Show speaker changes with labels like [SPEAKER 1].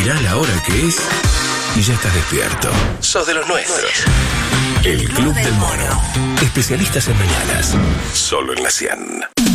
[SPEAKER 1] Mirá la hora que es y ya estás despierto. Sos de los nuestros. El Club del Mono. Especialistas en mañanas. Solo en la 100.